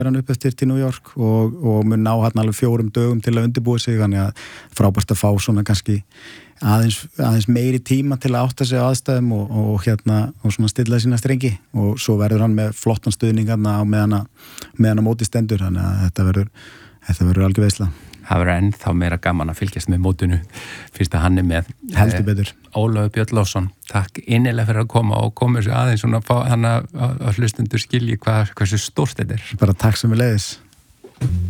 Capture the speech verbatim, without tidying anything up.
hann upp eftir til New York og, og mun ná hann alveg fjórum dögum til að undirbúa sig, þannig að frábært að fá svona kannski aðeins, aðeins meiri tíma til að átta sig á aðstæðum og, og hérna og svona stilla sína strengi og svo verður hann með flottan stuðning hann á meðan að móti stendur, þannig að þetta verður, þetta verður algjör veisla. Það verður ennþá meira gaman að fylgjast með mótinu fyrst að hann er með. Heldur betur. Ólafur Björn Lósson, takk innilega fyrir að koma og koma þessu aðeins svona að fá hann að hlustundur skilji hvað, hversu stórt þetta er. Bara takk sem við leiðis.